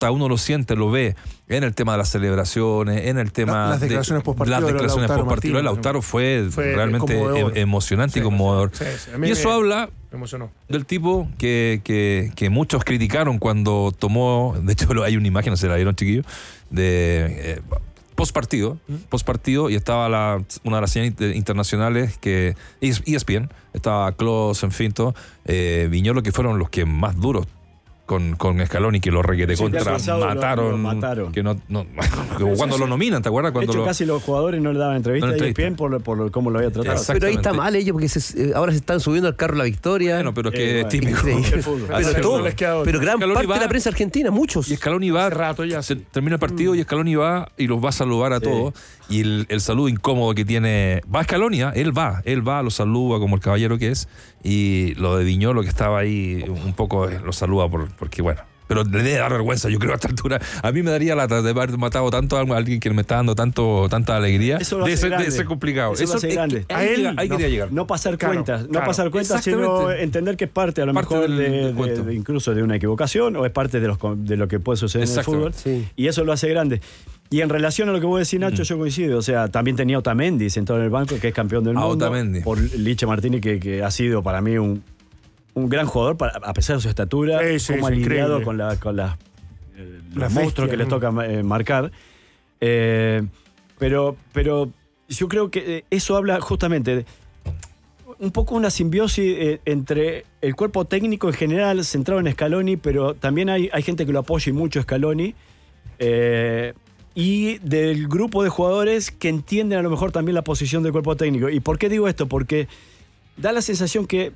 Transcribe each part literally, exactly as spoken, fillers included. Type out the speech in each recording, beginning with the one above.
nota, uno lo siente, lo ve en el tema de las celebraciones, en el tema La, las declaraciones post partido. Las declaraciones Lautaro postpartido de Lautaro fue, fue realmente em, emocionante sí, y conmovedor. Sí, sí. Y eso me, habla me emocionó. Del tipo que, que, que muchos criticaron cuando tomó, de hecho hay una imagen, no se la vieron, chiquillos, de eh, post partido, ¿Mm? post partido, y estaba la, una de las señales internacionales que E S P N, estaba Klose, en fin, todo, eh, Viñolo, que fueron los que más duros con, con Scaloni, que lo requete sí, contra, mataron, lo, lo mataron. Que no, no, cuando lo nominan, ¿te acuerdas? Cuando de hecho, lo, casi los jugadores no le daban entrevista no a E S P N por, por cómo lo había tratado. Pero ahí está mal ellos, porque se, eh, ahora se están subiendo al carro la victoria. Bueno, pero es que eh, es típico. pero, todo, pero gran Scaloni parte va, de la prensa argentina, muchos. Y Scaloni va, rato ya se termina el partido mm. y Scaloni va y los va a saludar a sí. todos. Y el, el saludo incómodo que tiene, va Scaloni, ¿eh? él va, él va, lo saluda como el caballero que es. Y lo de Viñolo, que estaba ahí un poco, lo saluda por, porque, bueno. Pero le debe dar vergüenza, yo creo, a esta altura. A mí me daría lata de haber matado tanto a alguien que me está dando tanto, tanta alegría. Eso lo de, hace ser, de ser complicado. Eso, Eso lo hace grande. A él, ahí no, quería llegar. No pasar claro, cuentas, claro. no pasar cuentas, sino entender que es parte, a lo parte mejor, del, de, del de, de, incluso de una equivocación, o es parte de, los, de lo que puede suceder en el fútbol. Sí. Y eso lo hace grande. Y en relación a lo que vos decís, Nacho, mm. yo coincido. O sea, también tenía Otamendi sentado en el banco, que es campeón del a mundo. Otamendi. Por Licha Martínez, que, que ha sido para mí un, un gran jugador, para, a pesar de su estatura, sí, sí, como ha lidiado con la... Con la los monstruos que les toca eh, marcar. Eh, pero, pero yo creo que eso habla justamente de un poco una simbiosis eh, entre el cuerpo técnico en general, centrado en Scaloni, pero también hay, hay gente que lo apoya y mucho Scaloni, eh, y del grupo de jugadores que entienden a lo mejor también la posición del cuerpo técnico. ¿Y por qué digo esto? Porque da la sensación que,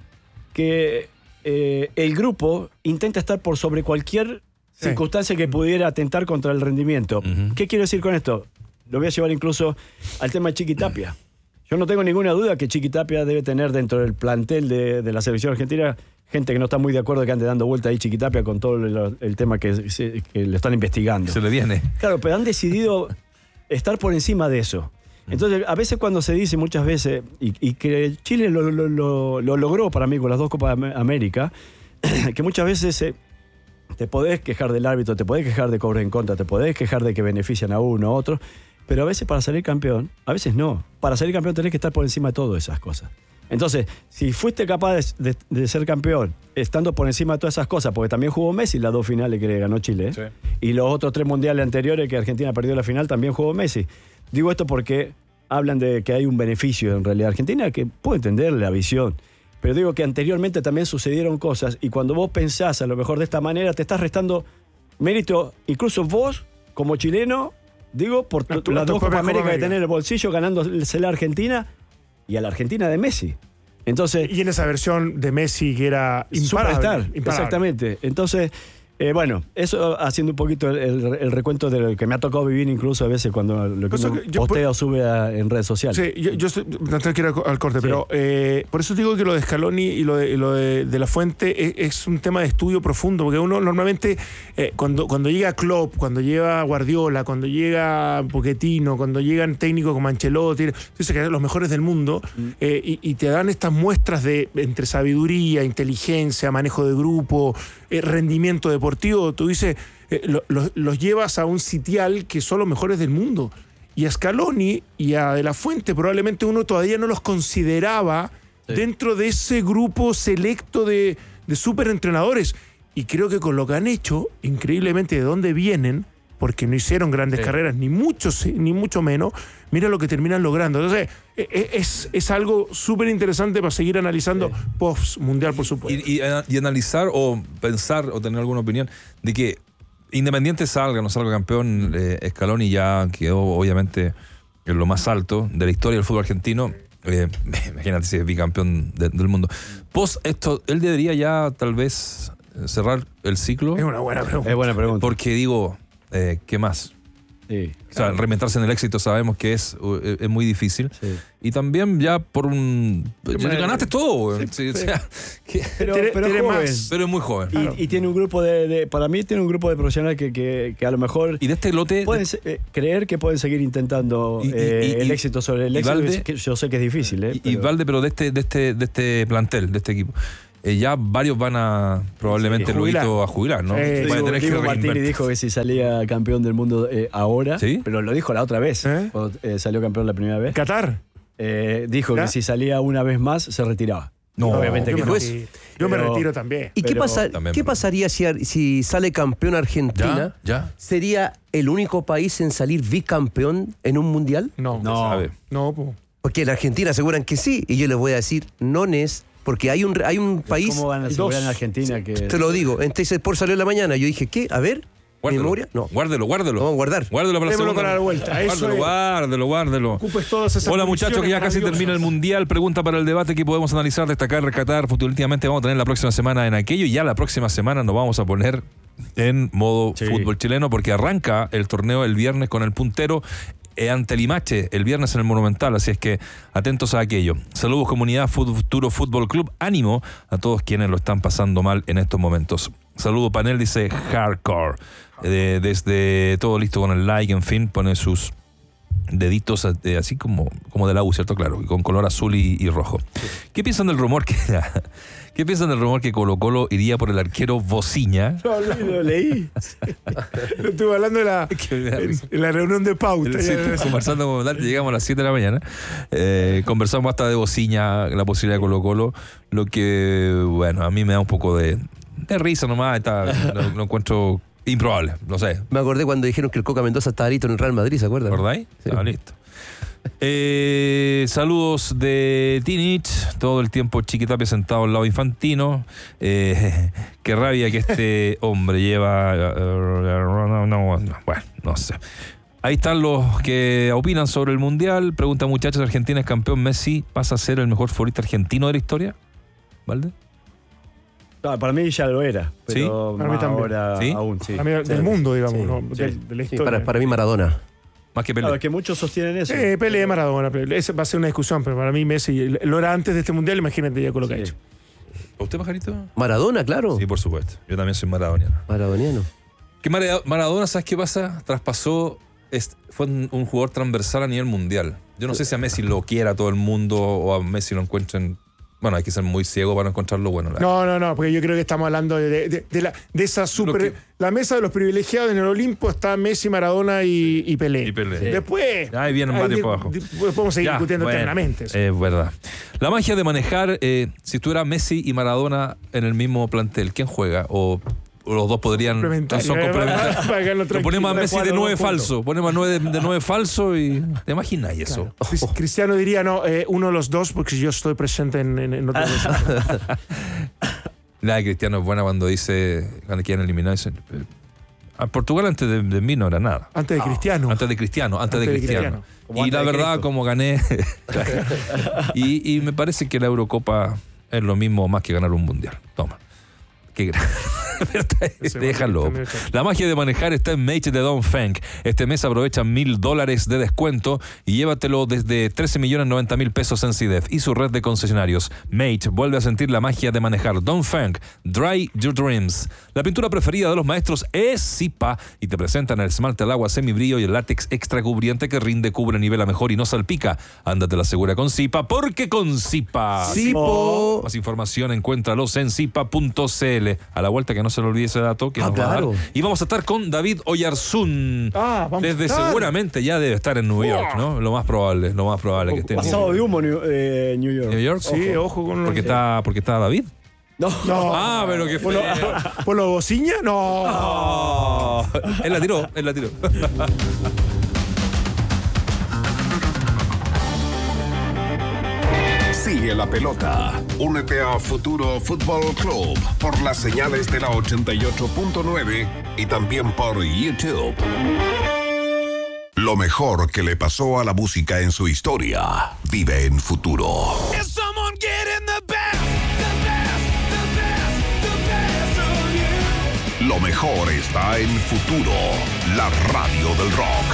que eh, el grupo intenta estar por sobre cualquier sí. circunstancia que pudiera atentar contra el rendimiento. Uh-huh. ¿Qué quiero decir con esto? Lo voy a llevar incluso al tema de Chiqui Tapia. Yo no tengo ninguna duda que Chiqui Tapia debe tener dentro del plantel de, de la selección argentina gente que no está muy de acuerdo que ande dando vuelta ahí Chiqui Tapia con todo el, el tema que, se, que le están investigando. Se le viene. Claro, pero han decidido estar por encima de eso. Entonces, a veces cuando se dice muchas veces, y, y que Chile lo, lo, lo, lo logró para mí con las dos Copas de América, que muchas veces... Eh, te podés quejar del árbitro, te podés quejar de cobros en contra, te podés quejar de que benefician a uno, a otro, pero a veces para salir campeón, a veces no. Para salir campeón tenés que estar por encima de todas esas cosas. Entonces, si fuiste capaz de, de, de ser campeón, estando por encima de todas esas cosas, porque también jugó Messi las dos finales que ganó Chile, ¿eh? Sí. Y los otros tres mundiales anteriores que Argentina perdió la final, también jugó Messi. Digo esto porque hablan de que hay un beneficio en realidad. Argentina, que puedo entender la visión, pero digo que anteriormente también sucedieron cosas, y cuando vos pensás a lo mejor de esta manera, te estás restando mérito, incluso vos, como chileno, digo, por tu, las dos Copas América que tenés en el bolsillo, ganándose la Argentina y a la Argentina de Messi. Entonces, y en esa versión de Messi que era imparable. Superstar, exactamente. Entonces, eh, bueno, eso haciendo un poquito el, el, el recuento de lo que me ha tocado vivir incluso a veces cuando lo que uno yo, postea o sube a, en redes sociales. Sí, yo, yo estoy, no tengo que ir al, al corte, sí. pero eh, por eso digo que lo de Scaloni y lo de, y lo de, de La Fuente es, es un tema de estudio profundo, porque uno normalmente eh, cuando, cuando llega Klopp, cuando llega Guardiola, cuando llega Pochettino, cuando llegan técnicos como Ancelotti, dice que eran los mejores del mundo, mm. eh, y, y te dan estas muestras de entre sabiduría, inteligencia, manejo de grupo, eh, rendimiento deportivo. Tú dices, eh, lo, lo, los llevas a un sitial que son los mejores del mundo. Y a Scaloni y a De La Fuente probablemente uno todavía no los consideraba sí. dentro de ese grupo selecto de, de superentrenadores. Y creo que con lo que han hecho, increíblemente de dónde vienen, porque no hicieron grandes sí. carreras, ni mucho, ni mucho menos, mira lo que terminan logrando. Entonces, es, es algo súper interesante para seguir analizando sí. post-mundial, por supuesto. Y, y, y analizar o pensar o tener alguna opinión de que Independiente salga o no salga campeón, eh, Scaloni ya quedó obviamente en lo más alto de la historia del fútbol argentino. Eh, imagínate si es bicampeón de, del mundo. Post esto, él debería ya tal vez cerrar el ciclo. Es una buena pregunta. Es buena pregunta. Porque digo, eh, ¿qué más? Sí, o sea, claro. reinventarse en el éxito sabemos que es, es muy difícil. Sí. Y también ya por un... Ya ganaste todo. Sí, sí, sí. O sea, que, pero, pero, pero, joven. Más, pero es muy joven. Y, claro. y tiene un grupo de, de... Para mí tiene un grupo de profesionales que, que, que a lo mejor... Y de este lote... Pueden de... eh, creer que pueden seguir intentando y, y, eh, y, el éxito sobre el éxito. Valde, que yo sé que es difícil. Eh, y, pero... y Valde, pero de este, de, este, de este plantel, de este equipo. eh, ya varios van a probablemente sí, luego a jubilar, ¿no? Eh, Van a tener Diego que Martínez dijo que si salía campeón del mundo eh, ahora, ¿sí? Pero lo dijo la otra vez, ¿Eh? cuando eh, salió campeón la primera vez. ¿Qatar? Eh, dijo ¿Ya? que si salía una vez más, se retiraba. No, obviamente yo que me, no. Yo pero, me retiro también. ¿Y qué, pasa, también, ¿qué pasaría si, si sale campeón Argentina? ¿Ya? ¿Ya? ¿Sería el único país en salir bicampeón en un mundial? No, no. Sabe. No, po. Porque en Argentina aseguran que sí, y yo les voy a decir, no es, porque hay un, hay un país... ¿Cómo van a asegurar en Argentina que...? Te lo digo, entonces por salió en la mañana, yo dije, ¿qué? A ver... Guárdelo, memoria? No. Guárdelo, guárdelo. Vamos a guardar. Guárdelo para la segunda. Para la vuelta. Eso guárdelo, es. guárdelo, guárdelo. Ocupes todas esas Hola muchachos, que ya casi termina el Mundial. Pregunta para el debate que podemos analizar, destacar, rescatar. Últimamente vamos a tener la próxima semana en aquello y ya la próxima semana nos vamos a poner en modo sí. fútbol chileno porque arranca el torneo el viernes con el puntero ante Limache el viernes en el Monumental, así es que atentos a aquello. Saludos comunidad Futuro Fútbol Club, ánimo a todos quienes lo están pasando mal en estos momentos. Saludo panel, dice Hardcore, eh, desde todo listo con el like, en fin, pone sus deditos eh, así como, como de la U, ¿cierto? Claro, con color azul y, y rojo. ¿Qué piensan del rumor que ¿Qué piensan del rumor que Colo Colo iría por el arquero Bociña? No, lo, lo leí. Lo estuve hablando en la, en, en la reunión de pauta. Sí, conversando con Dante, llegamos a las siete de la mañana. Eh, conversamos hasta de Bociña, la posibilidad de Colo Colo. Lo que, bueno, a mí me da un poco de, de risa nomás. Está, lo, lo encuentro improbable, no sé. Me acordé cuando dijeron que el Coca Mendoza estaba listo en el Real Madrid, ¿se acuerdan? ¿Verdad? Sí. Estaba listo. Eh, saludos de Tinich, todo el tiempo Chiquitapia sentado al lado de Infantino. Eh, qué rabia que este hombre lleva. No, no, no, bueno, no sé. Ahí están los que opinan sobre el Mundial. Pregunta, muchachos, Argentina es campeón, Messi pasa a ser el mejor futbolista argentino de la historia. ¿Valde? No, para mí ya lo era, pero ¿Sí? Para mí también. Ahora ¿Sí? aún sí. Para mí, del sí. mundo, digamos, sí. ¿no? Sí. De, de la historia. Sí, para, para mí Maradona. Más que Pelé. Claro, que muchos sostienen eso. Eh, Pelé, Maradona. Pelé. Esa va a ser una discusión, pero para mí Messi lo era antes de este Mundial, imagínate ya con lo que sí. ha hecho. ¿A usted, Pajarito? Maradona, claro. Sí, por supuesto. Yo también soy maradoniano. Maradoniano. Que Maradona, ¿sabes qué pasa? Traspasó, fue un jugador transversal a nivel mundial. Yo no sé si a Messi lo quiera todo el mundo o a Messi lo encuentren. Bueno, hay que ser muy ciego para encontrarlo bueno. La... No, no, no, porque yo creo que estamos hablando de, de, de, la, de esa super... Que... La mesa de los privilegiados en el Olimpo está Messi, Maradona y, y Pelé. Y Pelé. Sí. Después... Ahí vienen varios por abajo. Después podemos seguir ya, discutiendo bueno, eternamente. Es eh, verdad. La magia de manejar, eh, si tuviera Messi y Maradona en el mismo plantel, ¿quién juega? O... los dos podrían son complementarios. Lo ponemos a Messi de nueve falso, ponemos a nueve de, de nueve falso y te imaginas eso. Claro. Oh. Cristiano diría no, eh, uno de los dos porque yo estoy presente en, en, en otro. La de Cristiano es buena cuando dice cuando quieren eliminar dice, a Portugal antes de, de mí no era nada. Antes de Cristiano. Antes de Cristiano, antes, antes de Cristiano. De cristiano. Y la verdad, Cristo. Como gané y, y me parece que la Eurocopa es lo mismo más que ganar un mundial. Toma. Qué gran. Déjalo. La magia de manejar está en Mate de Dongfeng. Este mes aprovecha mil dólares de descuento y llévatelo desde trece millones noventa mil pesos en C I D E F y su red de concesionarios. Mate vuelve a sentir la magia de manejar. Dongfeng, Dry Your Dreams. La pintura preferida de los maestros es Zipa y te presentan el esmalte al agua semibrillo y el látex extra cubriente que rinde, cubre, nivela mejor y no salpica. Ándate la segura con Zipa, porque con Zipa. Zipo. Más información encuéntralos en zipa punto c l. A la vuelta, que no se le olvide ese dato que ah, nos claro. va a dar. Y vamos a estar con David Oyarzún. Ah, vamos Desde a estar. seguramente ya debe estar en New York, ¿no? Lo más probable, lo más probable que esté en Pasado de humo New, eh, New York. New York. Sí, ojo, ojo con porque los... está porque está David. No. no. Ah, pero que fue. ¿Por lo, por lo Bociña? No. Oh, él la tiró, él la tiró. Sigue la pelota. Únete a Futuro Fútbol Club por las señales de la ochenta y ocho punto nueve y también por YouTube. Lo mejor que le pasó a la música en su historia vive en Futuro. Lo mejor está en Futuro, la radio del rock.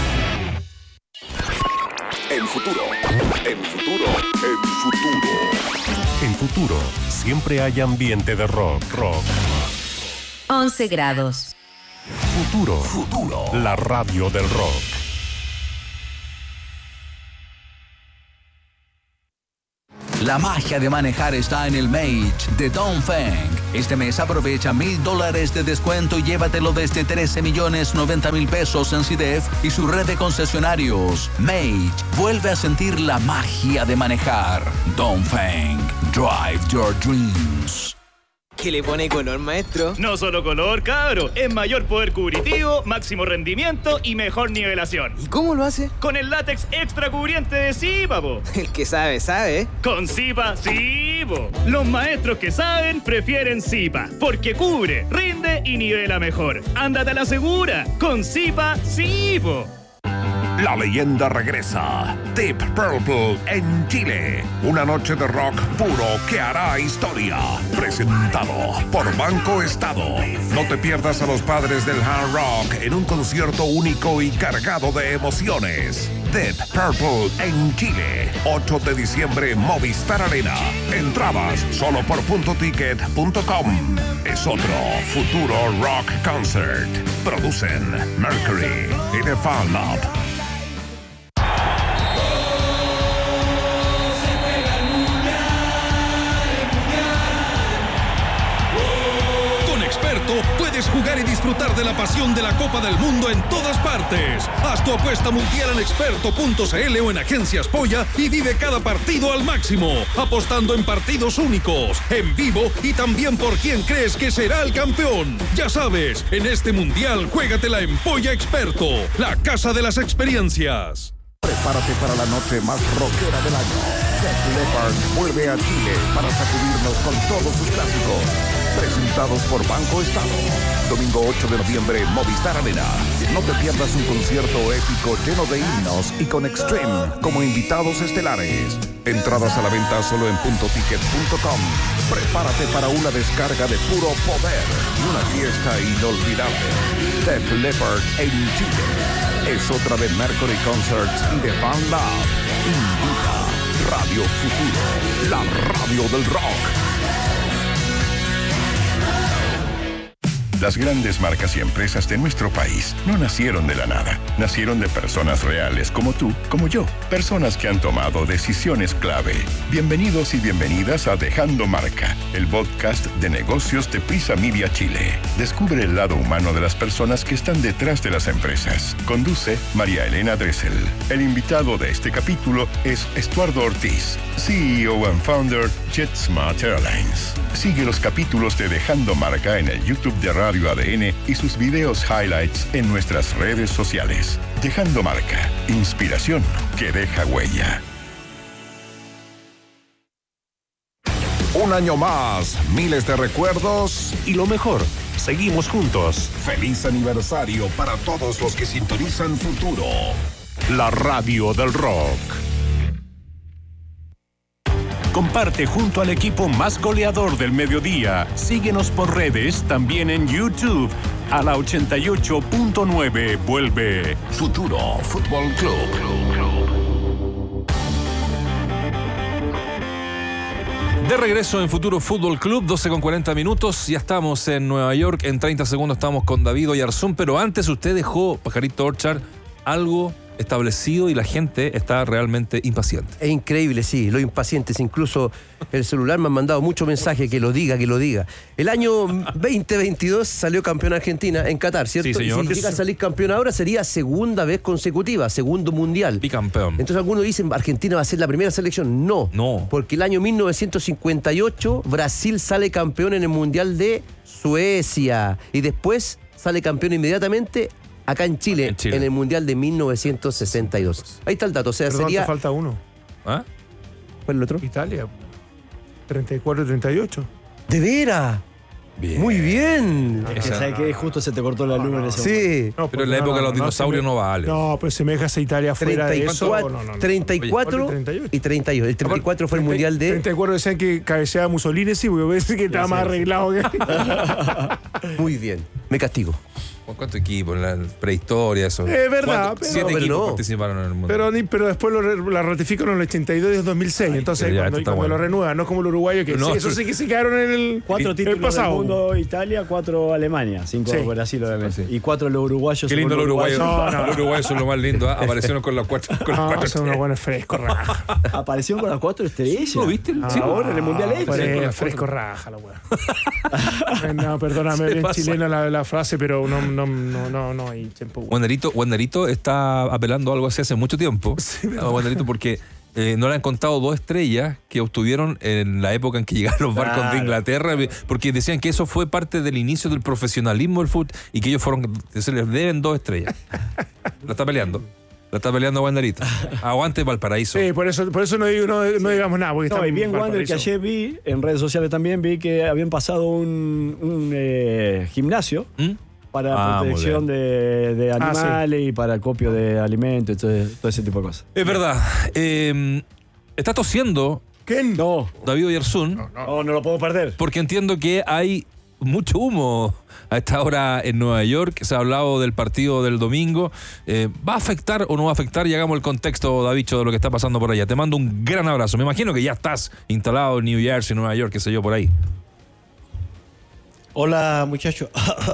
En Futuro, en Futuro, en Futuro. En Futuro, siempre hay ambiente de rock, rock. once grados. Futuro, Futuro, la radio del rock. La magia de manejar está en el Mage de Dongfeng. Este mes aprovecha mil dólares de descuento y llévatelo desde trece millones noventa mil pesos en C D F y su red de concesionarios. Mage vuelve a sentir la magia de manejar. Dongfeng, drive your dreams. ¿Qué le pone color, maestro? No solo color, cabro. Es mayor poder cubritivo, máximo rendimiento y mejor nivelación. ¿Y cómo lo hace? Con el látex extra cubriente de Zipa, po. El que sabe, sabe. Con Zipa, sí, po. Los maestros que saben prefieren Zipa, porque cubre, rinde y nivela mejor. Ándate a la segura. Con Zipa, sí, po. La leyenda regresa. Deep Purple en Chile. Una noche de rock puro que hará historia. Presentado por Banco Estado. No te pierdas a los padres del hard rock en un concierto único y cargado de emociones. Deep Purple en Chile. ocho de diciembre, Movistar Arena. Entradas solo por punto ticket punto com. Es otro futuro rock concert. Producen Mercury y The Fan Lab. Puedes jugar y disfrutar de la pasión de la Copa del Mundo en todas partes. Haz tu apuesta mundial en experto punto c l o en Agencias Polla y vive cada partido al máximo, apostando en partidos únicos, en vivo y también por quién crees que será el campeón. Ya sabes, en este mundial juégatela en Polla Experto, la casa de las experiencias. Prepárate para la noche más rockera del año. Def Leppard vuelve a Chile para sacudirnos con todos sus clásicos. Presentados por Banco Estado. Domingo ocho de noviembre, Movistar Arena. No te pierdas un concierto épico lleno de himnos y con Extreme como invitados estelares. Entradas a la venta solo en punto ticket punto com. Prepárate para una descarga de puro poder y una fiesta inolvidable. Def Leppard en Chile. Es otra de Mercury Concerts y de Fan Lab. Invita Radio Futuro, la radio del rock. Las grandes marcas y empresas de nuestro país no nacieron de la nada. Nacieron de personas reales como tú, como yo. Personas que han tomado decisiones clave. Bienvenidos y bienvenidas a Dejando Marca, el podcast de negocios de Prisa Media Chile. Descubre el lado humano de las personas que están detrás de las empresas. Conduce María Elena Dressel. El invitado de este capítulo es Estuardo Ortiz, C E O and Founder JetSmart Airlines. Sigue los capítulos de Dejando Marca en el YouTube de Radio A D N y sus videos highlights en nuestras redes sociales. Dejando Marca, inspiración que deja huella. Un año más, miles de recuerdos y lo mejor, seguimos juntos. Feliz aniversario para todos los que sintonizan Futuro, la radio del rock. Comparte junto al equipo más goleador del mediodía. Síguenos por redes, también en YouTube. A la ochenta y ocho punto nueve vuelve Futuro Fútbol Club. De regreso en Futuro Fútbol Club, doce con cuarenta minutos. Ya estamos en Nueva York. En treinta segundos estamos con David Oyarzún. Pero antes usted dejó, Pajarito Orchard, algo establecido y la gente está realmente impaciente. Es increíble, sí, los impacientes. Incluso el celular me han mandado muchos mensajes que lo diga, que lo diga. El año veinte veintidós salió campeón Argentina en Qatar, ¿cierto? Sí, señor. Y si llega a salir campeón ahora sería segunda vez consecutiva, segundo mundial. Bicampeón. Entonces algunos dicen Argentina va a ser la primera selección. No, no. Porque el año mil novecientos cincuenta y ocho Brasil sale campeón en el mundial de Suecia y después sale campeón inmediatamente acá en Chile, en Chile, en el Mundial de mil novecientos sesenta y dos. Ahí está el dato. O sea, Perdón, sería... te falta uno. ¿Ah? ¿Cuál es el otro? Italia. treinta y cuatro y treinta y ocho. ¿De veras? Bien. Muy bien. Es que sabes que justo se te cortó la luz no, no, en ese Sí. momento. No, pero en la época de no, los dinosaurios no, no vale. No, pues si me dejas a Italia fuera de eso. No, no, no. treinta y cuatro Oye, y treinta y ocho. El treinta y cuatro fue el mundial de. treinta y cuatro decían que cabeceaba Mussolini, sí, porque pensé que estaba sí, más sí. arreglado que. Muy bien. Me castigo. ¿Cuántos equipos? La prehistoria, eso. Es verdad. Pero, siete pero equipos no. participaron en el mundo. Pero, pero después lo, la ratifican en el ochenta y dos y el dos mil seis. Ay, entonces, cuando, cuando bueno. lo renuevan, no como el uruguayo, que no, sí, eso sí que se quedaron en el Cuatro títulos el pasado. Del mundo Italia, cuatro Alemania, cinco sí. Brasil, obviamente. Sí. Y cuatro los uruguayos. Qué lindo los uruguayos. No, no, los uruguayos son lo más lindo. ¿eh? Aparecieron con las cuatro. Con no, las cuatro son unos buenos frescos raja. Aparecieron con las cuatro estrellas. ¿Lo viste? Sí, ahora en el Mundial Este. Fresco raja, la weá. No, perdóname, bien chilena la, la frase, pero no, no, no, no, no hay tiempo. Wanderito, Wanderito está apelando a algo así hace mucho tiempo. Sí, Wanderito, porque eh, no le han contado dos estrellas que obtuvieron en la época en que llegaron los barcos claro, de Inglaterra, claro. porque decían que eso fue parte del inicio del profesionalismo del fútbol y que ellos fueron, se les deben dos estrellas. La está peleando. La está peleando Wanderito. Aguante Valparaíso. Sí, por eso, por eso no, digo, no, no digamos nada. Porque no, y bien Wander, que ayer vi, en redes sociales también, vi que habían pasado un, un eh, gimnasio ¿Mm? para ah, protección de, de animales ah, sí. y para acopio de alimentos y todo, todo ese tipo de cosas. Es verdad. Eh, está tosiendo ¿Quién? No. David Oyarzún. No, no. no, no lo puedo perder. Porque entiendo que hay mucho humo a esta hora en Nueva York. Se ha hablado del partido del domingo. Eh, ¿Va a afectar o no va a afectar? Y hagamos el contexto, Davicho, de lo que está pasando por allá. Te mando un gran abrazo. Me imagino que ya estás instalado en New Jersey, Nueva York, qué sé yo, por ahí. Hola, muchachos.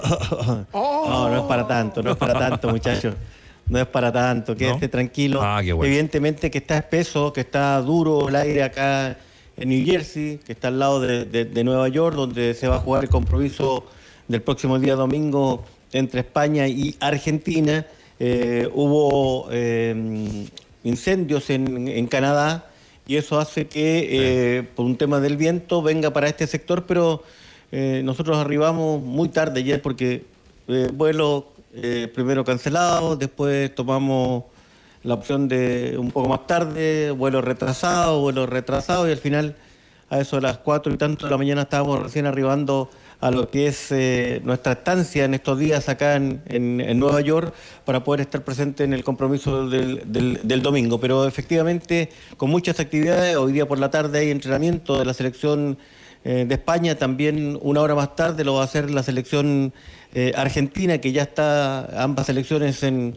Oh. No, no es para tanto, no es para tanto, muchachos. No es para tanto, quédate ¿No? tranquilo. Ah, qué bueno. Evidentemente que está espeso, que está duro el aire acá en New Jersey, que está al lado de, de, de Nueva York, donde se va a jugar el compromiso del próximo día domingo entre España y Argentina. Eh, hubo eh, incendios en, en Canadá y eso hace que, eh, por un tema del viento, venga para este sector, pero eh, nosotros arribamos muy tarde ayer porque eh, vuelo eh, primero cancelado, después tomamos la opción de un poco más tarde, vuelo retrasado, vuelo retrasado y al final a eso de las cuatro y tanto de la mañana estábamos recién arribando a lo que es eh, nuestra estancia en estos días acá en, en, en Nueva York para poder estar presente en el compromiso del, del, del domingo. Pero efectivamente con muchas actividades, hoy día por la tarde hay entrenamiento de la selección eh, de España, también una hora más tarde lo va a hacer la selección eh, argentina, que ya está ambas selecciones en...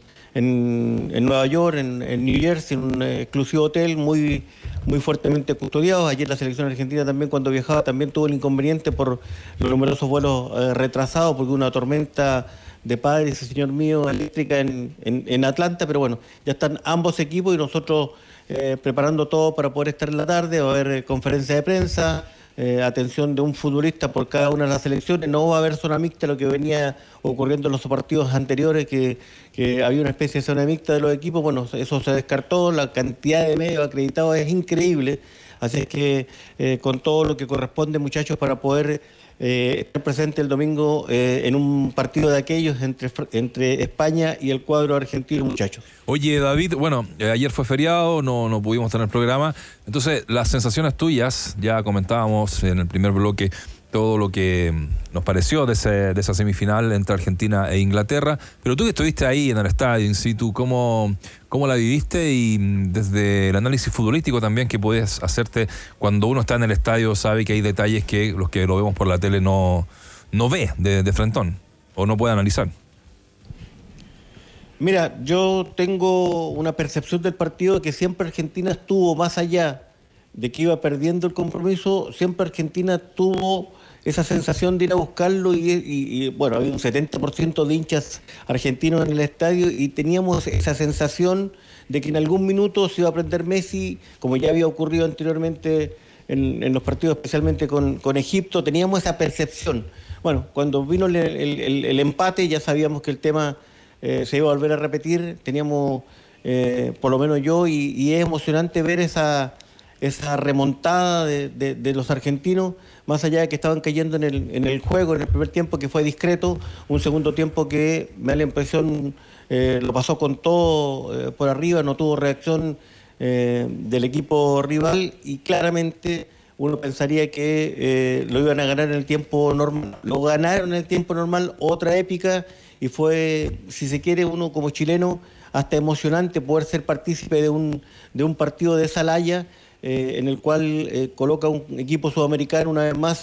En, en Nueva York, en, en New Jersey, en un exclusivo hotel muy, muy fuertemente custodiado. Ayer la selección argentina también, cuando viajaba, también tuvo el inconveniente por los numerosos vuelos eh, retrasados, porque hubo una tormenta de padres, señor mío, eléctrica en, en, en Atlanta, pero bueno, ya están ambos equipos y nosotros eh, preparando todo para poder estar en la tarde. Va a haber eh, conferencia de prensa, Eh, atención de un futbolista por cada una de las selecciones. No va a haber zona mixta, lo que venía ocurriendo en los partidos anteriores, que, que había una especie de zona mixta de los equipos. Bueno, eso se descartó, la cantidad de medios acreditados es increíble, así es que eh, con todo lo que corresponde, muchachos, para poder eh, estar presente el domingo eh, en un partido de aquellos entre, entre España y el cuadro argentino, muchachos. Oye, David, bueno, eh, ayer fue feriado, no, no pudimos tener programa, entonces las sensaciones tuyas, ya comentábamos en el primer bloque todo lo que nos pareció de, ese, de esa semifinal entre Argentina e Inglaterra, pero tú que estuviste ahí en el estadio in situ, ¿cómo, cómo la viviste? Y desde el análisis futbolístico también que puedes hacerte cuando uno está en el estadio, sabe que hay detalles que los que lo vemos por la tele no, no ve de, de frentón o no puede analizar. Mira, yo tengo una percepción del partido que siempre Argentina estuvo más allá de que iba perdiendo el compromiso, siempre Argentina tuvo esa sensación de ir a buscarlo y, y, y bueno, había un setenta por ciento de hinchas argentinos en el estadio y teníamos esa sensación de que en algún minuto se iba a prender Messi, como ya había ocurrido anteriormente en, en los partidos, especialmente con, con Egipto, teníamos esa percepción. Bueno, cuando vino el, el, el, el empate ya sabíamos que el tema eh, se iba a volver a repetir, teníamos, eh, por lo menos yo, y, y es emocionante ver esa... esa remontada de, de, de los argentinos, más allá de que estaban cayendo en el, en el juego, en el primer tiempo que fue discreto, un segundo tiempo que me da la impresión eh, lo pasó con todo eh, por arriba, no tuvo reacción eh, del equipo rival y claramente uno pensaría que eh, lo iban a ganar en el tiempo normal. Lo ganaron en el tiempo normal, otra épica, y fue, si se quiere, uno como chileno, hasta emocionante poder ser partícipe de un, de un partido de esa laya, Eh, en el cual eh, coloca un equipo sudamericano una vez más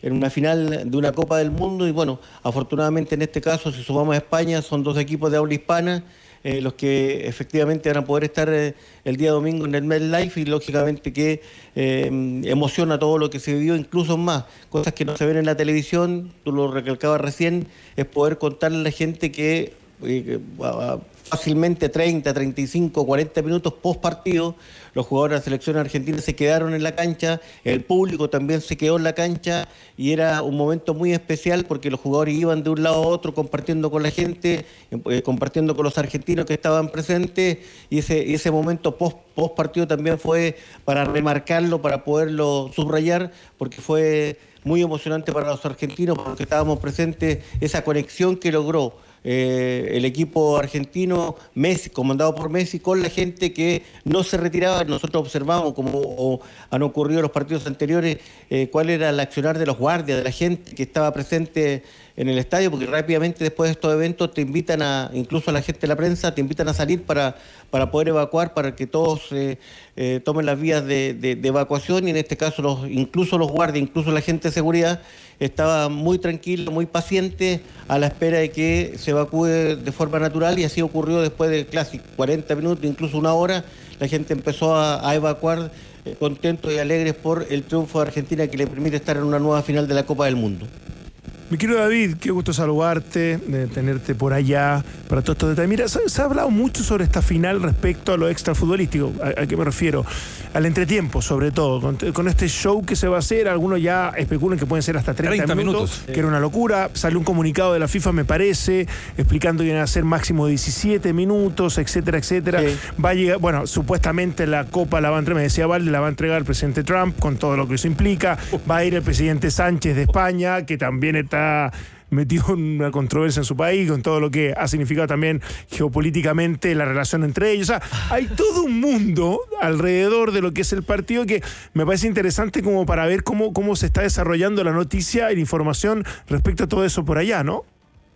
en una final de una Copa del Mundo y bueno, afortunadamente en este caso, si sumamos a España, son dos equipos de habla hispana eh, los que efectivamente van a poder estar eh, el día domingo en el MetLife y lógicamente que eh, emociona todo lo que se vivió, incluso más, cosas que no se ven en la televisión, tú lo recalcabas recién, es poder contarle a la gente que eh, fácilmente treinta, treinta y cinco, cuarenta minutos post partido, los jugadores de la selección argentina se quedaron en la cancha, el público también se quedó en la cancha y era un momento muy especial porque los jugadores iban de un lado a otro compartiendo con la gente, eh, compartiendo con los argentinos que estaban presentes y ese, y ese momento post, post partido también fue para remarcarlo, para poderlo subrayar, porque fue muy emocionante para los argentinos porque estábamos presentes, esa conexión que logró Eh, el equipo argentino, Messi, comandado por Messi, con la gente que no se retiraba. Nosotros observamos, como o han ocurrido en los partidos anteriores, eh, cuál era el accionar de los guardias, de la gente que estaba presente en el estadio, porque rápidamente después de estos eventos te invitan a, incluso a la gente de la prensa, te invitan a salir para, para poder evacuar, para que todos eh, eh, tomen las vías de, de, de evacuación y en este caso los, incluso los guardias, incluso la gente de seguridad, estaba muy tranquilo, muy paciente a la espera de que se evacúe de forma natural y así ocurrió después de casi cuarenta minutos, incluso una hora, la gente empezó a, a evacuar eh, contentos y alegres por el triunfo de Argentina que le permite estar en una nueva final de la Copa del Mundo. Mi querido David, qué gusto saludarte, de tenerte por allá para todos estos detalles. Mira, se, se ha hablado mucho sobre esta final respecto a lo extrafutbolístico. ¿A, a qué me refiero? Al entretiempo, sobre todo. Con, con este show que se va a hacer, algunos ya especulan que pueden ser hasta treinta, treinta minutos, minutos, que era una locura. Salió un comunicado de la FIFA, me parece, explicando que iban a ser máximo diecisiete minutos, etcétera, etcétera. Sí. Va a llegar, bueno, supuestamente la Copa la va a entregar, me decía Valde, la va a entregar el presidente Trump, con todo lo que eso implica. Va a ir el presidente Sánchez de España, que también está metido en una controversia en su país, con todo lo que ha significado también geopolíticamente la relación entre ellos. O sea, hay todo un mundo alrededor de lo que es el partido que me parece interesante como para ver cómo, cómo se está desarrollando la noticia y la información respecto a todo eso por allá, ¿no?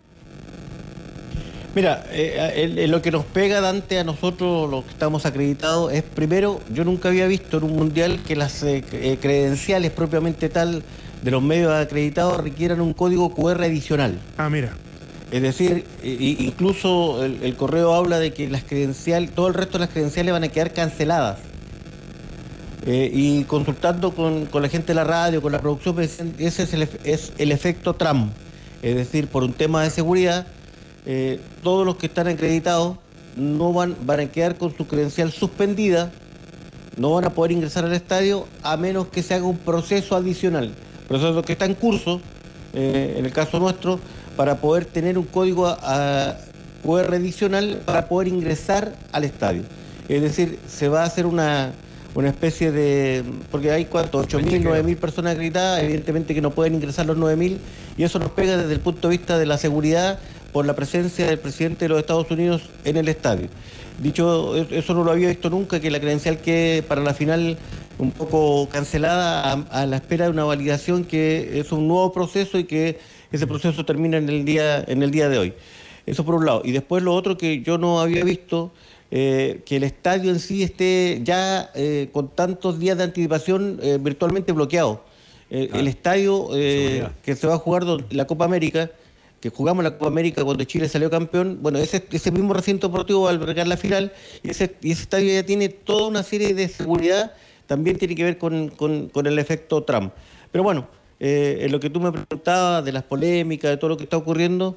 Mira, eh, eh, lo que nos pega, Dante, a nosotros, los que estamos acreditados, es primero, yo nunca había visto en un mundial que las eh, credenciales propiamente tal de los medios acreditados requieran un código cu erre adicional. Ah, mira. Es decir, incluso el, el correo habla de que las credenciales, todo el resto de las credenciales van a quedar canceladas. Eh, y consultando con, con la gente de la radio, con la producción, ese es el, es el efecto Trump. Es decir, por un tema de seguridad, eh, todos los que están acreditados no van, van a quedar con su credencial suspendida, no van a poder ingresar al estadio a menos que se haga un proceso adicional. Proceso que está en curso, eh, en el caso nuestro, para poder tener un código a, a cu erre adicional para poder ingresar al estadio. Es decir, se va a hacer una, una especie de... porque hay cuánto, ocho mil, nueve mil personas acreditadas, evidentemente que no pueden ingresar los nueve mil, y eso nos pega desde el punto de vista de la seguridad por la presencia del presidente de los Estados Unidos en el estadio. Dicho, eso no lo había visto nunca, que la credencial quede para la final un poco cancelada a, a la espera de una validación que es un nuevo proceso y que ese proceso termina en el día, en el día de hoy. Eso por un lado. Y después lo otro que yo no había visto, eh, que el estadio en sí esté ya eh, con tantos días de anticipación eh, virtualmente bloqueado. Eh, ah, el estadio eh, que se va a jugar la Copa América, que jugamos la Copa América cuando Chile salió campeón, bueno, ese, ese mismo recinto deportivo va a albergar la final y ese, y ese estadio ya tiene toda una serie de seguridad, también tiene que ver con, con, con el efecto Trump. Pero bueno, eh, en lo que tú me preguntabas de las polémicas, de todo lo que está ocurriendo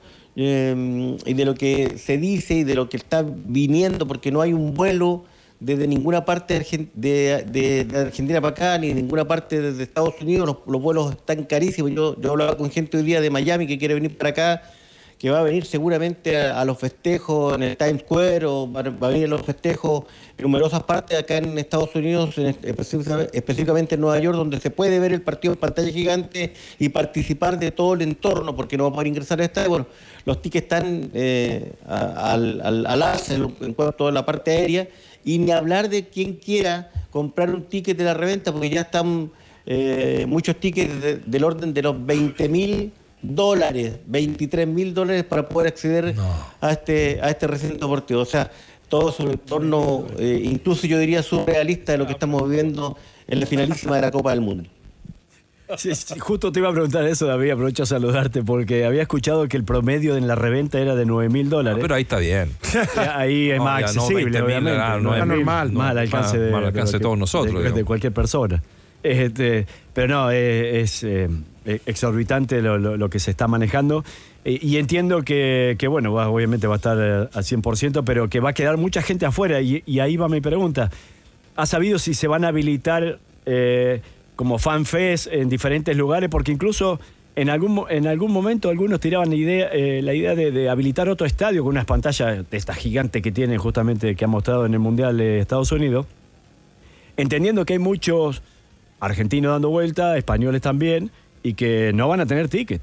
eh, y de lo que se dice y de lo que está viniendo, porque no hay un vuelo desde ninguna parte de, de, de Argentina para acá, ni de ninguna parte de Estados Unidos, los, los vuelos están carísimos. Yo, yo hablaba con gente hoy día de Miami que quiere venir para acá, que va a venir seguramente a, a los festejos en el Times Square, o va, va a venir a los festejos en numerosas partes acá en Estados Unidos, en, específicamente en Nueva York, donde se puede ver el partido en pantalla gigante y participar de todo el entorno, porque no va a poder ingresar a esta. Bueno, los tickets están eh, a, al, al, al alza en cuanto a la parte aérea, y ni hablar de quien quiera comprar un ticket de la reventa, porque ya están eh, muchos tickets de, del orden de los veinte mil dólares, veintitrés mil dólares para poder acceder no. a este a este recinto deportivo. O sea, todo es un entorno, eh, incluso yo diría surrealista de lo que estamos viviendo en la finalísima de la Copa del Mundo. Sí, sí, justo te iba a preguntar eso, David, aprovecho a saludarte, porque había escuchado que el promedio en la reventa era de nueve mil dólares. No, pero ahí está bien. Ahí es no, más accesible, no, obviamente. Era, no, es normal. Más al alcance de, más alcance de, de todos nosotros. De, de cualquier persona. Este, pero no, es, es eh, exorbitante lo, lo, lo que se está manejando. Y, y entiendo que, que, bueno, va, obviamente va a estar al cien por ciento, pero que va a quedar mucha gente afuera. Y, y ahí va mi pregunta. ¿Has sabido si se van a habilitar eh, como fanfest en diferentes lugares? Porque incluso en algún, en algún momento algunos tiraban la idea, eh, la idea de, de habilitar otro estadio con unas pantallas de esta gigante que tienen justamente, que ha mostrado en el Mundial de Estados Unidos. Entendiendo que hay muchos argentinos dando vuelta, españoles también, y que no van a tener ticket.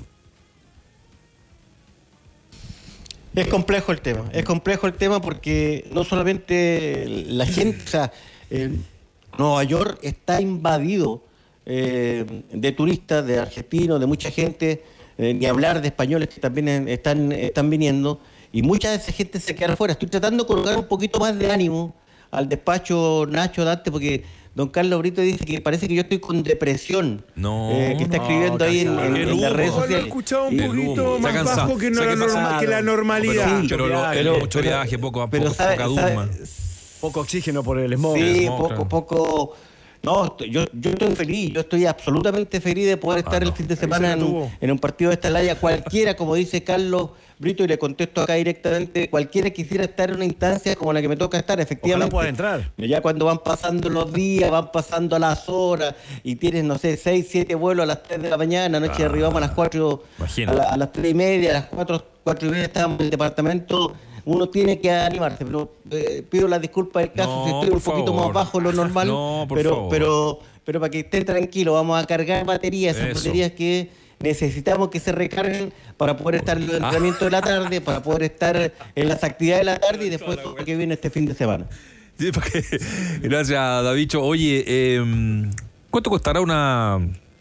Es complejo el tema, es complejo el tema porque no solamente la gente, o sea, eh, Nueva York está invadido eh, de turistas, de argentinos, de mucha gente, eh, ni hablar de españoles que también están, están viniendo, y mucha de esa gente se queda afuera. Estoy tratando de colocar un poquito más de ánimo al despacho Nacho Dante, porque don Carlos Brito dice que parece que yo estoy con depresión. No. Eh, que está escribiendo no, ahí en, en, en las redes sociales. Lo he escuchado un poquito más cansado, bajo que, no la norma, que la normalidad. Pero, sí, pero, lo, pero mucho viaje, poco, pero poco, sabe, poca duma. Poco oxígeno por el smog. Sí, el smog, poco, claro. poco. No, yo, yo estoy feliz, yo estoy absolutamente feliz de poder estar ah, no. el fin de semana en un, en un partido de esta laya. Cualquiera, como dice Carlos Brito, y le contesto acá directamente, cualquiera quisiera estar en una instancia como la que me toca estar, efectivamente. Ojalá pueda entrar. Ya cuando van pasando los días, van pasando las horas, y tienes, no sé, seis, siete vuelos a las tres de la mañana, anoche ah, arribamos a las cuatro, a, la, a las tres y media, a las cuatro, cuatro y media estábamos en el departamento. Uno tiene que animarse, pero eh, pido las disculpas del caso no, si estoy un poquito favor. más bajo de lo normal, no, pero, favor. pero pero para que estén tranquilos, vamos a cargar baterías, esas Eso. baterías que necesitamos que se recarguen para poder estar en el entrenamiento ah. de la tarde, para poder estar en las actividades de la tarde y después todo lo que viene este fin de semana. Sí, porque, gracias, Davicho. Oye, eh, ¿cuánto costará una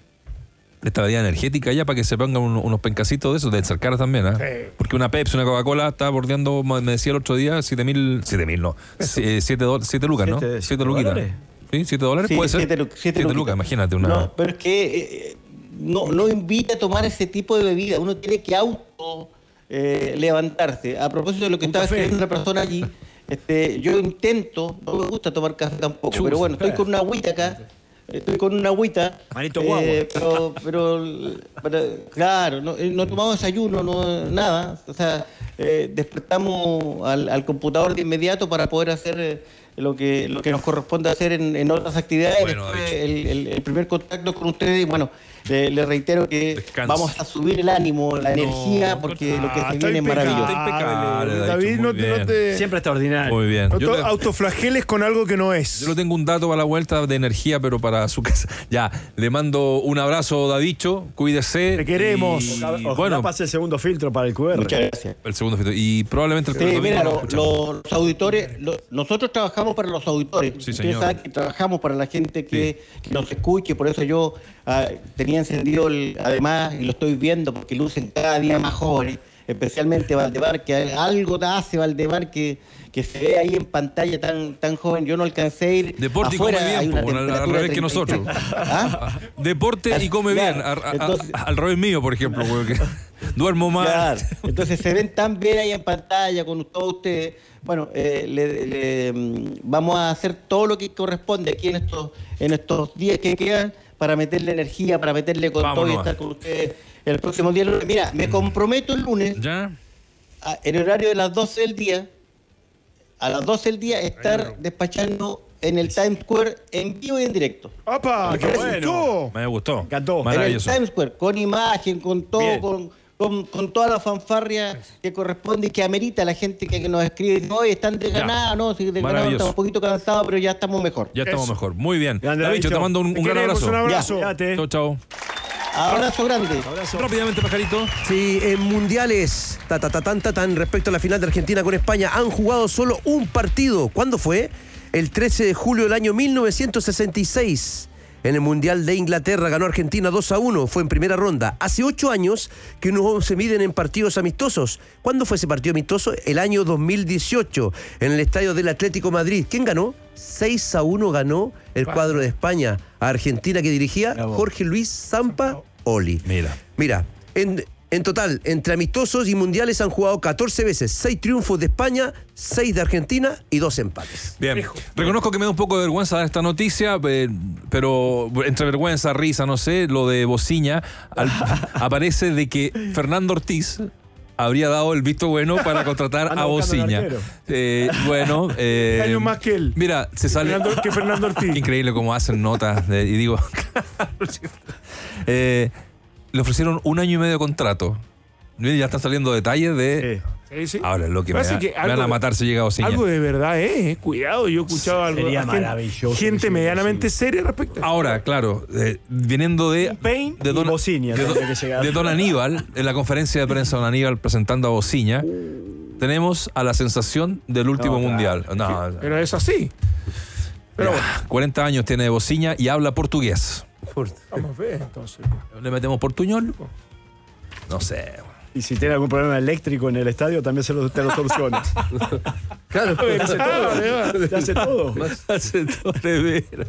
esta bebida energética ya para que se pongan un, unos pencasitos de esos, de ser caras también, ¿eh? Sí. Porque una Pepsi, una Coca-Cola está bordeando, me decía el otro día, siete mil, siete mil no, siete lucas, ¿no? siete luquitas. ¿Sí? ¿siete dólares? Sí, puede ser. siete lucas, imagínate una. No, pero es que eh, no, no invita a tomar ese tipo de bebida, uno tiene que auto eh, levantarse. A propósito de lo que un estaba café. escribiendo una persona allí, este, yo intento, no me gusta tomar café tampoco, Chus, pero bueno, estoy con una agüita acá. Estoy con una agüita. Manito guagua. Eh, pero, pero, pero, claro, no, no tomamos desayuno, no, nada. O sea, eh, despertamos al, al computador de inmediato para poder hacer eh, lo que lo que nos corresponde hacer en, en otras actividades. Bueno, el, el, el primer contacto con ustedes, y bueno, le, le reitero que Descanso. vamos a subir el ánimo, la no, energía, porque ah, lo que se viene es maravilloso. Impecable, David, no, no te... Siempre extraordinario. Muy bien. No te autoflageles con algo que no es. Yo no tengo un dato para la vuelta de energía, pero para su casa. Ya, le mando un abrazo, Davicho, cuídese. Te queremos. Y, Ojalá, ojalá bueno, pase el segundo filtro para el Q R. Muchas gracias. El segundo filtro. Y probablemente el sí, primer mira, lo, lo, los auditores, lo, nosotros trabajamos para los auditores. Sí, Ustedes saben que trabajamos para la gente que, sí. que nos escuche, por eso yo uh, tenía encendido el, además, y lo estoy viendo porque lucen cada día más jóvenes, especialmente Valdemar, que algo hace Valdemar que, que se ve ahí en pantalla tan, tan joven. Yo no alcancé a ir Deporte afuera, y come bien, po, al, al revés que nosotros. ¿Ah? Deporte y come claro, bien, a, a, entonces, a, al revés mío, por ejemplo, porque duermo mal. Claro, entonces se ven tan bien ahí en pantalla con todos ustedes. Bueno, eh, le, le, vamos a hacer todo lo que corresponde aquí en estos, en estos días que quedan para meterle energía, para meterle con Vámonos. todo y estar con ustedes el próximo día. Mira, me comprometo el lunes, ¿Ya? A, en el horario de las doce del día, a las doce del día, estar despachando en el Times Square en vivo y en directo. ¡Apa! ¡Qué bueno! Me gustó. Me encantó. En el Times Square, con imagen, con todo, con, con, con toda la fanfarria que corresponde y que amerita a la gente que, que nos escribe. Hoy están desganados, ¿no? Si desganados, estamos un poquito cansados, pero ya estamos mejor. Ya estamos Eso. mejor. Muy bien. David, te mando un, un gran abrazo. Un abrazo. Chao, chao. Abrazo grande. Abrazo. Rápidamente, Pajarito. Sí, en mundiales, ta, ta, ta, tan, ta, tan, respecto a la final de Argentina con España, han jugado solo un partido. ¿Cuándo fue? El trece de julio del año mil novecientos sesenta y seis. En el Mundial de Inglaterra ganó Argentina dos a uno, fue en primera ronda. Hace ocho años que no se miden en partidos amistosos. ¿Cuándo fue ese partido amistoso? El año dos mil dieciocho, en el estadio del Atlético Madrid. ¿Quién ganó? seis a uno ganó el cuadro de España a Argentina, que dirigía Jorge Luis Sampaoli. Mira. Mira, en... En total, entre amistosos y mundiales han jugado catorce veces, seis triunfos de España, seis de Argentina y dos empates. Bien, reconozco que me da un poco de vergüenza dar esta noticia, pero entre vergüenza, risa, no sé, lo de Bociña, al, aparece de que Fernando Ortiz habría dado el visto bueno para contratar a Bociña. Eh, bueno, eh, años más que él. Mira, se sale Fernando, que Fernando Ortiz. Increíble cómo hacen notas de, y digo, eh, le ofrecieron un año y medio de contrato. Ya están saliendo detalles de... Sí, sí. Ahora, lo que, me, da, que me van a matar si llega Bociña. Algo de verdad, eh. Cuidado, yo he escuchado algo. Sería gente, maravilloso. Gente medianamente seria respecto a Ahora, claro, eh, viniendo de... Pain de Don, y Bociña. De, de, de Don Aníbal, en la conferencia de prensa de Don Aníbal presentando a Bociña, tenemos a la sensación del último no, mundial. Claro. No, pero es así. Pero bueno. cuarenta años tiene Bociña y habla portugués. Vamos a ver, entonces. ¿Le metemos portuñol? No sé. Y si tiene algún problema eléctrico en el estadio, también se lo, te lo soluciona. Claro, hace todo, te hace todo. hace todo, de veras.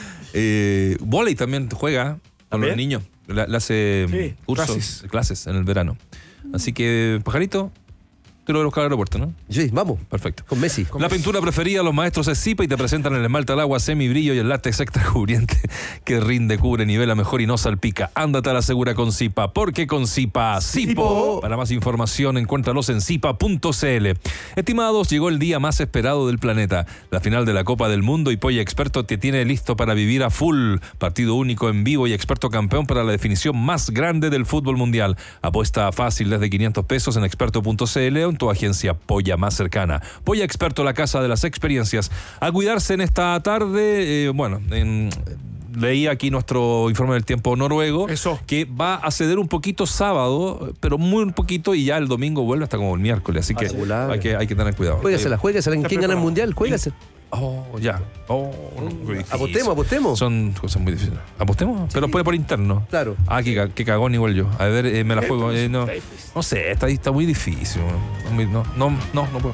Eh, Voley también juega con ¿También? los niños. Le, le hace sí, cursos, clases. clases en el verano. Así que, Pajarito, te lo voy a buscar al aeropuerto, ¿no? Sí, vamos. Perfecto. Con Messi. La con Messi. pintura preferida de los maestros es Zipa y te presentan el esmalte al agua, semibrillo y el látex extra cubriente que rinde, cubre, nivela mejor y no salpica. Ándate a la segura con Zipa, porque con Zipa, Zipo. Para más información, encuéntralos en zipa punto c l. Estimados, llegó el día más esperado del planeta, la final de la Copa del Mundo, y Polla Experto te tiene listo para vivir a full. Partido único en vivo y experto campeón para la definición más grande del fútbol mundial. Apuesta fácil desde quinientos pesos en experto punto c l o en tu agencia Polla más cercana. Polla Experto, la casa de las experiencias. A cuidarse en esta tarde, eh, bueno, en, leí aquí nuestro informe del tiempo noruego. Eso. Que va a ceder un poquito sábado, pero muy un poquito, y ya el domingo vuelve hasta como el miércoles. Así que hay, que hay que tener cuidado. Juégasela, juégasela. ¿Quién gana el mundial? Juégasela. Oh, ya. Oh, no, apostemos, apostemos. Son cosas muy difíciles. ¿Apostemos? Sí. Pero puede por interno. Claro. Ah, que, que cagón igual yo. A ver, eh, me la juego. Eh, no, no sé, está, está muy difícil. No, no, no, no puedo.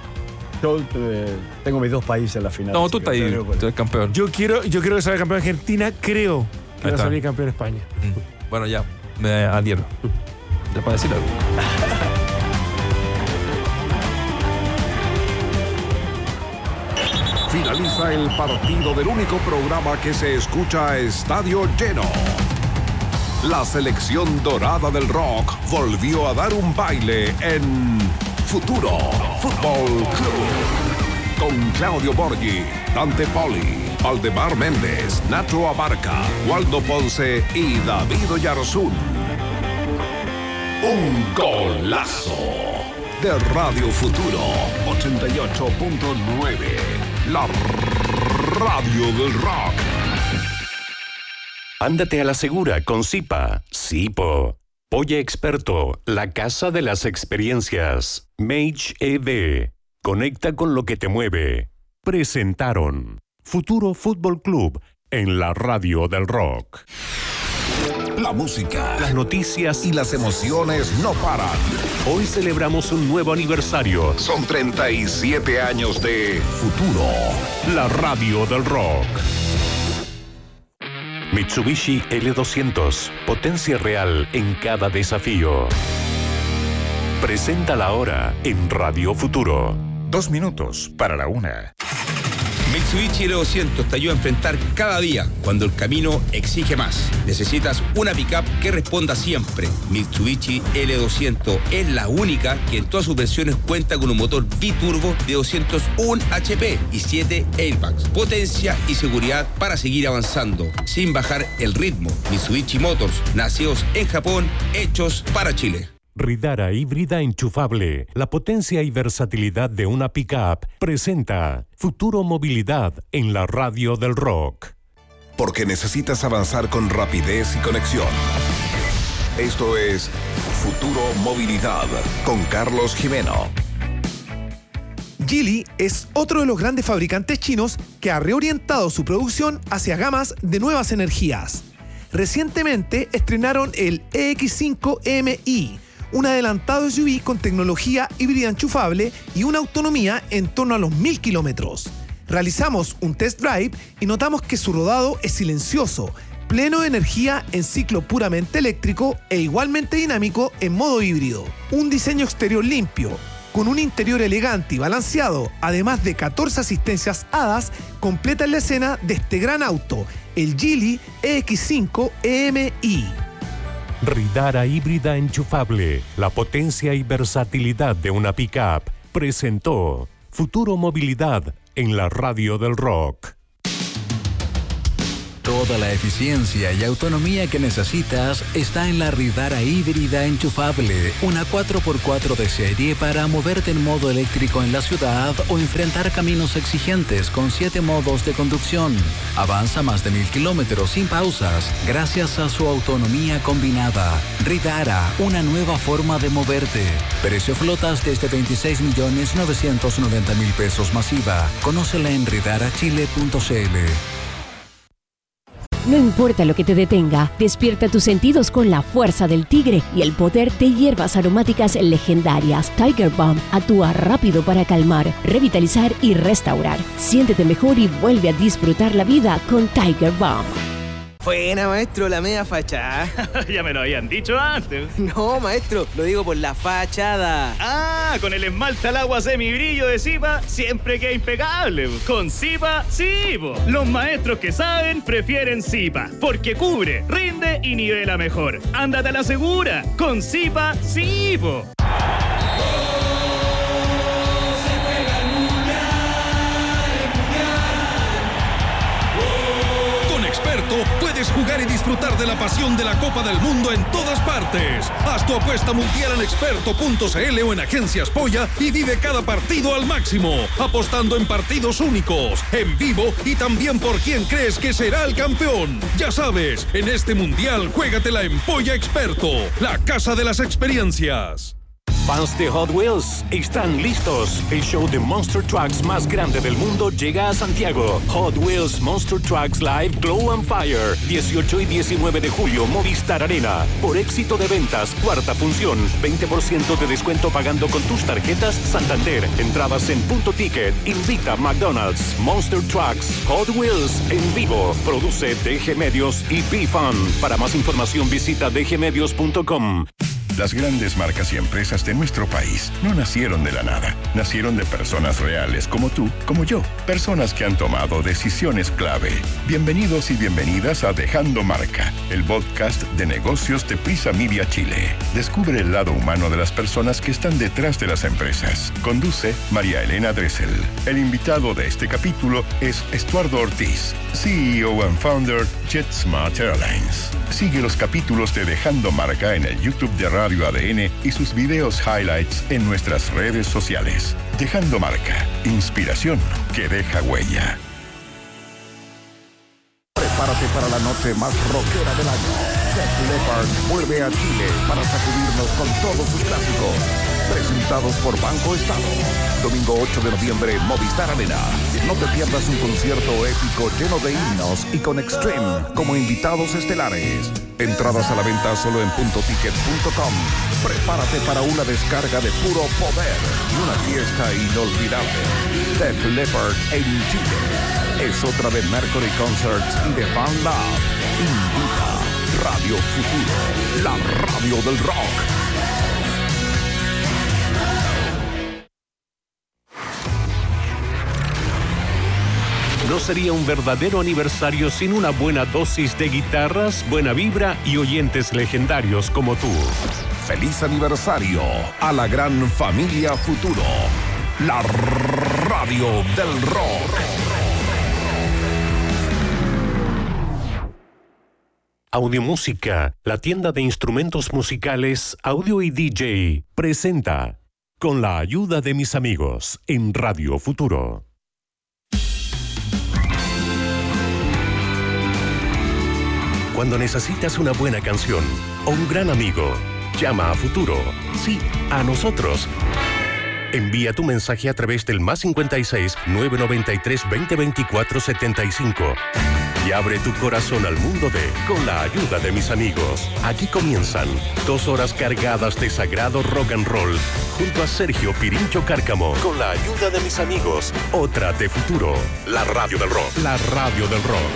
Yo eh, tengo mis dos países en la final. No, tú estás ahí, tú eres campeón. Yo quiero, yo quiero que salga campeón Argentina, creo que va a salir campeón España. Mm. Bueno, ya, me adhiero. Ya para decir algo. Finaliza el partido del único programa que se escucha a estadio lleno. La selección dorada del rock volvió a dar un baile en Futuro Fútbol Club. Con Claudio Borghi, Dante Poli, Aldemar Méndez, Nacho Abarca, Waldo Ponce y David Oyarzún. Un golazo de Radio Futuro ochenta y ocho punto nueve. La radio del rock. Ándate a la segura con Zipa. Zipo. Polla Experto, la casa de las experiencias. Mage E D. Conecta con lo que te mueve. Presentaron Futuro Fútbol Club en la radio del rock. La música, las noticias y las emociones no paran. Hoy celebramos un nuevo aniversario. Son treinta y siete años de Futuro, la radio del rock. Mitsubishi L doscientos, potencia real en cada desafío. Presenta la hora en Radio Futuro. Dos minutos para la una. Mitsubishi L doscientos te ayuda a enfrentar cada día cuando el camino exige más. Necesitas una pickup que responda siempre. Mitsubishi L doscientos es la única que en todas sus versiones cuenta con un motor biturbo de doscientos uno H P y siete airbags. Potencia y seguridad para seguir avanzando sin bajar el ritmo. Mitsubishi Motors, nacidos en Japón, hechos para Chile. Ridara híbrida enchufable, la potencia y versatilidad de una pickup, presenta Futuro Movilidad en la radio del rock. Porque necesitas avanzar con rapidez y conexión. Esto es Futuro Movilidad con Carlos Jimeno. Geely es otro de los grandes fabricantes chinos que ha reorientado su producción hacia gamas de nuevas energías. Recientemente estrenaron el E X cinco M I, un adelantado S U V con tecnología híbrida enchufable y una autonomía en torno a los mil kilómetros. Realizamos un test drive y notamos que su rodado es silencioso, pleno de energía en ciclo puramente eléctrico e igualmente dinámico en modo híbrido. Un diseño exterior limpio, con un interior elegante y balanceado, además de catorce asistencias A D A S, completan la escena de este gran auto, el Geely E X cinco M I. Ridara híbrida enchufable, la potencia y versatilidad de una pick-up, presentó Futuro Movilidad en la Radio del Rock. Toda la eficiencia y autonomía que necesitas está en la Ridara híbrida enchufable, una cuatro por cuatro de serie para moverte en modo eléctrico en la ciudad o enfrentar caminos exigentes con siete modos de conducción. Avanza más de mil kilómetros sin pausas gracias a su autonomía combinada. Ridara, una nueva forma de moverte. Precio flotas desde veintiséis millones novecientos noventa mil pesos masiva. Conócela en ridara chile punto c l. No importa lo que te detenga, despierta tus sentidos con la fuerza del tigre y el poder de hierbas aromáticas legendarias. Tiger Balm actúa rápido para calmar, revitalizar y restaurar. Siéntete mejor y vuelve a disfrutar la vida con Tiger Balm. Buena, maestro, la media fachada. Ya me lo habían dicho antes. No, maestro, lo digo por la fachada. Ah, con el esmalte al agua semibrillo de Zipa, siempre queda impecable. Con Zipa, sí, po. Los maestros que saben prefieren Zipa, porque cubre, rinde y nivela mejor. Ándate a la segura. Con Zipa, sí, po. Puedes jugar y disfrutar de la pasión de la Copa del Mundo en todas partes. Haz tu apuesta mundial en experto punto c l o en Agencias Polla y vive cada partido al máximo, apostando en partidos únicos, en vivo y también por quién crees que será el campeón. Ya sabes, en este mundial juégatela en Polla Experto, la casa de las experiencias. Fans de Hot Wheels, están listos. El show de Monster Trucks más grande del mundo llega a Santiago. Hot Wheels Monster Trucks Live Glow and Fire. dieciocho y diecinueve de julio, Movistar Arena. Por éxito de ventas, cuarta función. veinte por ciento de descuento pagando con tus tarjetas Santander. Entradas en Punto Ticket. Invita McDonald's. Monster Trucks Hot Wheels en vivo. Produce D G Medios y B-Fun. Para más información visita d g medios punto com. Las grandes marcas y empresas de nuestro país no nacieron de la nada. Nacieron de personas reales como tú, como yo. Personas que han tomado decisiones clave. Bienvenidos y bienvenidas a Dejando Marca, el podcast de negocios de Prisa Media Chile. Descubre el lado humano de las personas que están detrás de las empresas. Conduce María Elena Dressel. El invitado de este capítulo es Estuardo Ortiz, C E O and Founder JetSmart Airlines. Sigue los capítulos de Dejando Marca en el YouTube de Radio A D N y sus videos highlights en nuestras redes sociales. Dejando Marca, inspiración que deja huella. Prepárate para la noche más rockera del año. Def Leppard vuelve a Chile para sacudirnos con todos sus clásicos. Presentados por Banco Estado. Domingo ocho de noviembre, Movistar Arena. No te pierdas un concierto épico lleno de himnos y con Extreme como invitados estelares. Entradas a la venta solo en punto ticket punto com. Prepárate para una descarga de puro poder y una fiesta inolvidable. Def Leppard en Chile. Es otra de Mercury Concerts y de Fan Lab. Invita Radio Futuro, la radio del rock. No sería un verdadero aniversario sin una buena dosis de guitarras, buena vibra y oyentes legendarios como tú. Feliz aniversario a la gran familia Futuro, la radio del rock. Audiomúsica, la tienda de instrumentos musicales, audio y D J, presenta con la ayuda de mis amigos en Radio Futuro. Cuando necesitas una buena canción o un gran amigo, llama a Futuro. Sí, a nosotros. Envía tu mensaje a través del más cincuenta y seis, nueve noventa y tres, veinte veinticuatro, setenta y cinco. Y abre tu corazón al mundo de Con la ayuda de mis amigos. Aquí comienzan dos horas cargadas de sagrado rock and roll junto a Sergio Pirincho Cárcamo. Con la ayuda de mis amigos. Otra de futuro. La radio del rock. La radio del rock.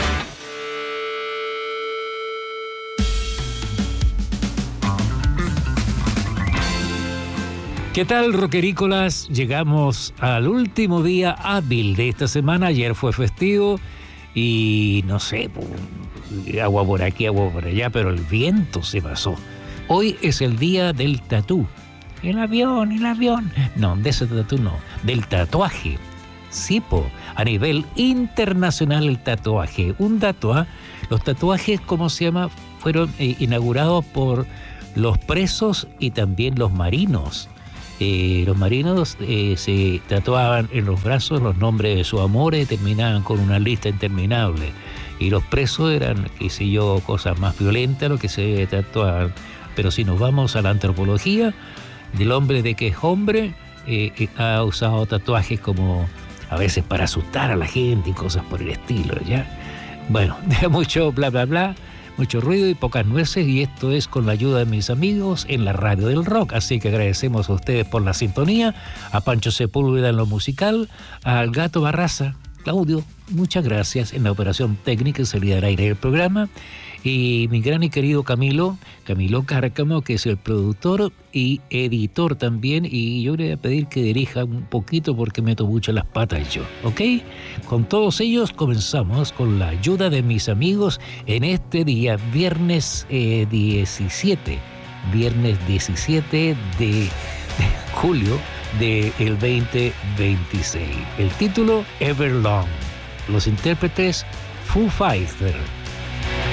¿Qué tal, rockerícolas? Llegamos al último día hábil de esta semana. Ayer fue festivo y no sé, agua por aquí, agua por allá, pero el viento se pasó. Hoy es el día del tatú. El avión, el avión. No, de ese tatú no, del tatuaje. Sí, po, a nivel internacional el tatuaje. Un tatuaje, los tatuajes, ¿cómo se llama? Fueron eh, inaugurados por los presos y también los marinos. Eh, los marinos eh, se tatuaban en los brazos los nombres de sus amores y terminaban con una lista interminable. Y los presos eran, qué sé yo, cosas más violentas, lo que se tatuaban. Pero si nos vamos a la antropología, del hombre de que es hombre, eh, eh, ha usado tatuajes como a veces para asustar a la gente y cosas por el estilo, ¿ya? Bueno, de mucho bla bla bla. Mucho ruido y pocas nueces, y esto es con la ayuda de mis amigos en la radio del rock. Así que agradecemos a ustedes por la sintonía, a Pancho Sepúlveda en lo musical, al Gato Barraza, Claudio, muchas gracias en la operación técnica y salida al aire del programa, y mi gran y querido Camilo, Camilo Cárcamo, que es el productor y editor también, y yo le voy a pedir que dirija un poquito porque meto mucho las patas yo, ¿ok? Con todos ellos comenzamos con la ayuda de mis amigos en este día, viernes eh, diecisiete, viernes diecisiete de, de julio del veinte veintiséis. El título, Everlong. Los intérpretes, Foo Fighters.